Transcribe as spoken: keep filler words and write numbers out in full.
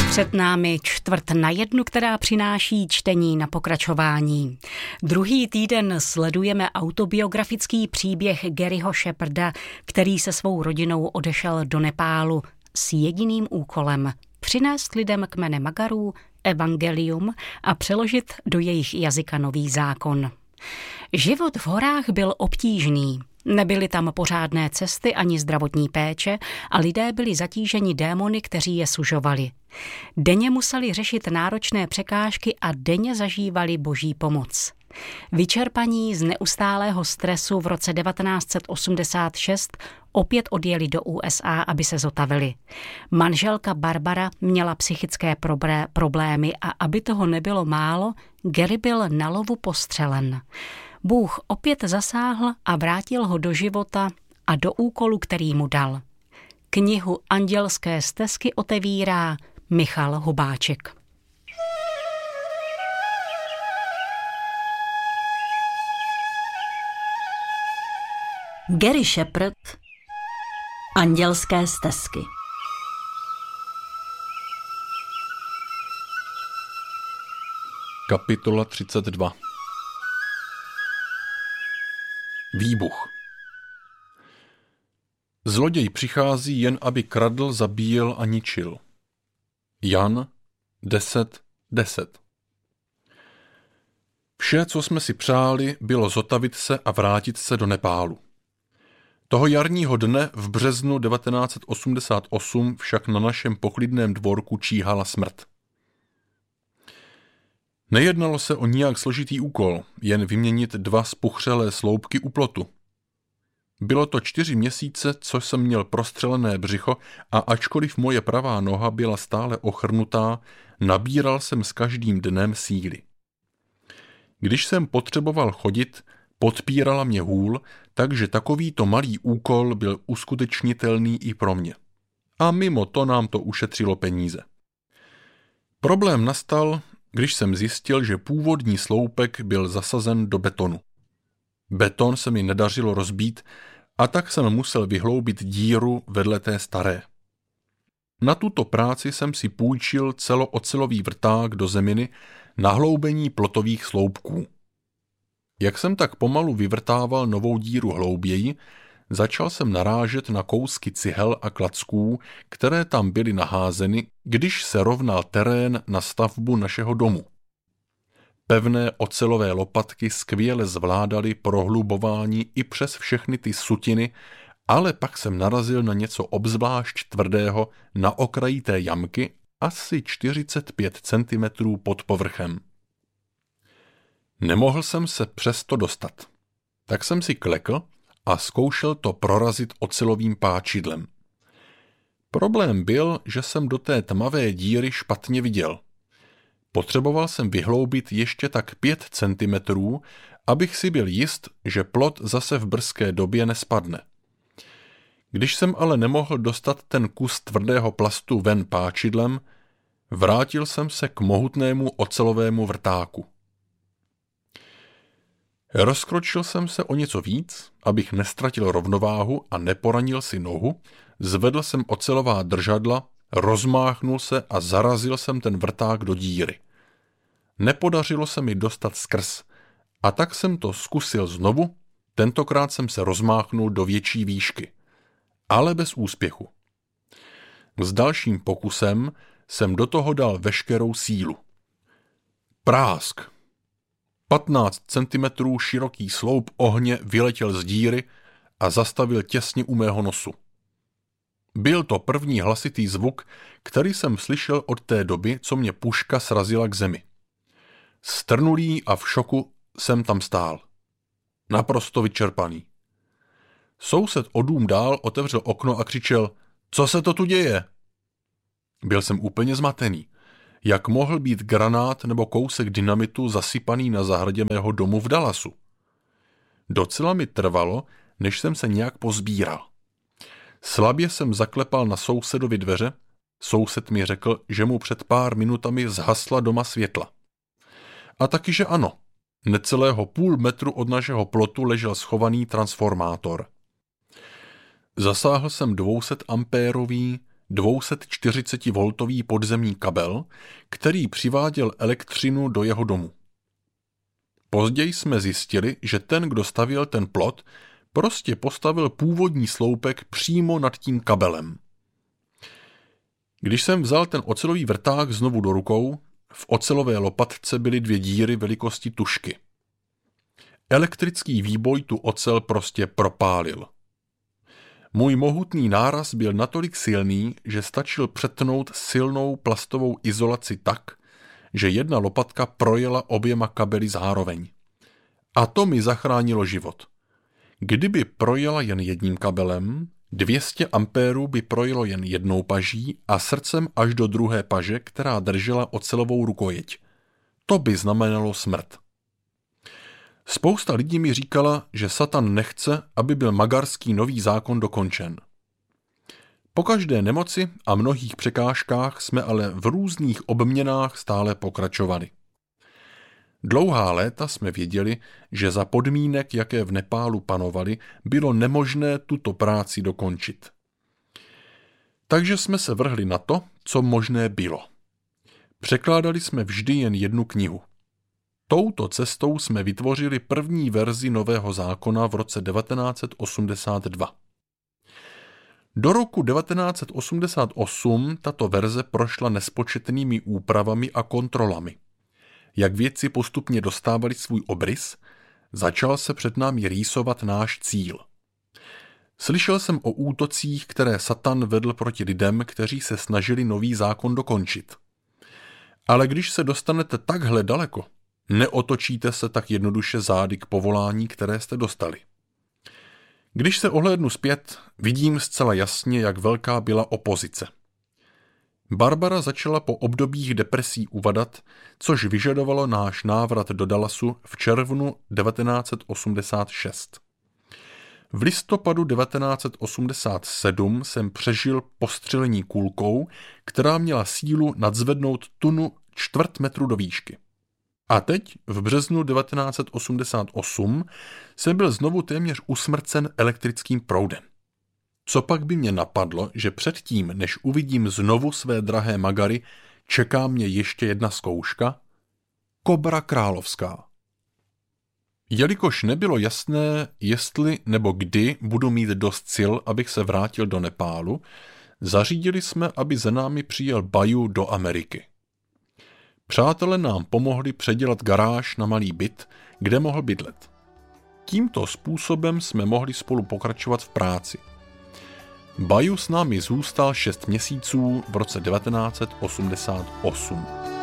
Před námi čtvrt na jednu, která přináší čtení na pokračování. Druhý týden sledujeme autobiografický příběh Garyho Shepparda, který se svou rodinou odešel do Nepálu s jediným úkolem přinést lidem kmene Magarů evangelium a přeložit do jejich jazyka nový zákon. Život v horách byl obtížný. Nebyly tam pořádné cesty ani zdravotní péče a lidé byli zatíženi démony, kteří je sužovali. Denně museli řešit náročné překážky a denně zažívali boží pomoc. Vyčerpaní z neustálého stresu v roce devatenáct set osmdesát šest opět odjeli do U S A, aby se zotavili. Manželka Barbara měla psychické problémy a aby toho nebylo málo, Gary byl na lovu postřelen. Bůh opět zasáhl a vrátil ho do života a do úkolu, který mu dal. Knihu Andělské stezky otevírá Michal Hubáček. Gary Sheppard, Andělské stezky. Kapitola třicet dva. Výbuch. Zloděj přichází jen, aby kradl, zabíjel a ničil. Jan deset deset. Vše, co jsme si přáli, bylo zotavit se a vrátit se do Nepálu. Toho jarního dne v březnu devatenáct set osmdesát osm však na našem poklidném dvorku číhala smrt. Nejednalo se o nijak složitý úkol, jen vyměnit dva spuchřelé sloupky u plotu. Bylo to čtyři měsíce, co jsem měl prostřelené břicho a ačkoliv moje pravá noha byla stále ochrnutá, nabíral jsem s každým dnem síly. Když jsem potřeboval chodit, podpírala mě hůl, takže takovýto malý úkol byl uskutečnitelný i pro mě. A mimo to nám to ušetřilo peníze. Problém nastal, když jsem zjistil, že původní sloupek byl zasazen do betonu. Beton se mi nedařilo rozbít a tak jsem musel vyhloubit díru vedle té staré. Na tuto práci jsem si půjčil celoocelový vrták do zeminy na hloubení plotových sloupků. Jak jsem tak pomalu vyvrtával novou díru hlouběji, začal jsem narážet na kousky cihel a klacků, které tam byly naházeny, když se rovnal terén na stavbu našeho domu. Pevné ocelové lopatky skvěle zvládaly prohlubování i přes všechny ty sutiny, ale pak jsem narazil na něco obzvlášť tvrdého na okraji té jamky, asi čtyřicet pět centimetrů pod povrchem. Nemohl jsem se přesto dostat. Tak jsem si klekl a zkoušel to prorazit ocelovým páčidlem. Problém byl, že jsem do té tmavé díry špatně viděl. Potřeboval jsem vyhloubit ještě tak pět centimetrů, abych si byl jist, že plot zase v brzké době nespadne. Když jsem ale nemohl dostat ten kus tvrdého plastu ven páčidlem, vrátil jsem se k mohutnému ocelovému vrtáku. Rozkročil jsem se o něco víc, abych nestratil rovnováhu a neporanil si nohu, zvedl jsem ocelová držadla, rozmáchnul se a zarazil jsem ten vrták do díry. Nepodařilo se mi dostat skrz, a tak jsem to zkusil znovu, tentokrát jsem se rozmáchnul do větší výšky. Ale bez úspěchu. S dalším pokusem jsem do toho dal veškerou sílu. Prásk! patnáct centimetrů široký sloup ohně vyletěl z díry a zastavil těsně u mého nosu. Byl to první hlasitý zvuk, který jsem slyšel od té doby, co mě puška srazila k zemi. Strnulý a v šoku jsem tam stál. Naprosto vyčerpaný. Soused o dům dál otevřel okno a křičel: Co se to tu děje? Byl jsem úplně zmatený. Jak mohl být granát nebo kousek dynamitu zasypaný na zahradě mého domu v Dallasu? Docela mi trvalo, než jsem se nějak pozbíral. Slabě jsem zaklepal na sousedovi dveře, soused mi řekl, že mu před pár minutami zhasla doma světla. A taky, že ano, necelého půl metru od našeho plotu ležel schovaný transformátor. Zasáhl jsem dvouset ampérový, dvě stě čtyřicet voltový podzemní kabel, který přiváděl elektřinu do jeho domu. Později jsme zjistili, že ten, kdo stavěl ten plot, prostě postavil původní sloupek přímo nad tím kabelem. Když jsem vzal ten ocelový vrták znovu do rukou, v ocelové lopatce byly dvě díry velikosti tušky. Elektrický výboj tu ocel prostě propálil. Můj mohutný náraz byl natolik silný, že stačil přetnout silnou plastovou izolaci tak, že jedna lopatka projela oběma kabely zároveň. A to mi zachránilo život. Kdyby projela jen jedním kabelem, dvě stě ampérů by projelo jen jednou paží a srdcem až do druhé paže, která držela ocelovou rukojeť. To by znamenalo smrt. Spousta lidí mi říkala, že Satan nechce, aby byl magarský nový zákon dokončen. Po každé nemoci a mnohých překážkách jsme ale v různých obměnách stále pokračovali. Dlouhá léta jsme věděli, že za podmínek, jaké v Nepálu panovaly, bylo nemožné tuto práci dokončit. Takže jsme se vrhli na to, co možné bylo. Překládali jsme vždy jen jednu knihu. Touto cestou jsme vytvořili první verzi Nového zákona v roce devatenáct set osmdesát dva. Do roku devatenáct set osmdesát osm tato verze prošla nespočetnými úpravami a kontrolami. Jak věci postupně dostávaly svůj obrys, začal se před námi rýsovat náš cíl. Slyšel jsem o útocích, které Satan vedl proti lidem, kteří se snažili nový zákon dokončit. Ale když se dostanete takhle daleko, neotočíte se tak jednoduše zády k povolání, které jste dostali. Když se ohlédnu zpět, vidím zcela jasně, jak velká byla opozice. Barbara začala po obdobích depresí uvadat, což vyžadovalo náš návrat do Dallasu v červnu devatenáct set osmdesát šest. V listopadu devatenáct set osmdesát sedm jsem přežil postřelení kulkou, která měla sílu nadzvednout tunu čtvrt metru do výšky. A teď, v březnu devatenáct set osmdesát osm, jsem byl znovu téměř usmrcen elektrickým proudem. Co pak by mě napadlo, že předtím, než uvidím znovu své drahé magary, čeká mě ještě jedna zkouška? Kobra královská. Jelikož nebylo jasné, jestli nebo kdy budu mít dost sil, abych se vrátil do Nepálu, zařídili jsme, aby za námi přijel Baju do Ameriky. Přátelé nám pomohli předělat garáž na malý byt, kde mohl bydlet. Tímto způsobem jsme mohli spolu pokračovat v práci. Baju s námi zůstal šest měsíců v roce devatenáct set osmdesát osm.